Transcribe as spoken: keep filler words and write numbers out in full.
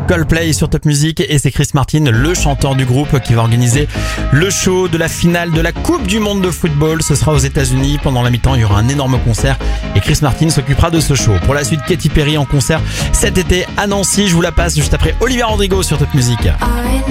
Coldplay sur Top Music et c'est Chris Martin, le chanteur du groupe, qui va organiser le show de la finale de la Coupe du Monde de football. Ce sera aux États-Unis. Pendant la mi-temps, il y aura un énorme concert et Chris Martin s'occupera de ce show. Pour la suite, Katy Perry en concert cet été à Nancy. Je vous la passe juste après Olivia Rodrigo sur Top Music.